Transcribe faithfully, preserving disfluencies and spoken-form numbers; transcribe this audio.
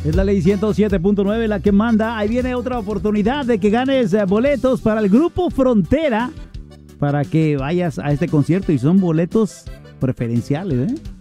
Es la ley ciento siete punto nueve la que manda. Ahí viene otra oportunidad de que ganes eh, boletos para el Grupo Frontera para que vayas a este concierto y son boletos preferenciales, ¿eh?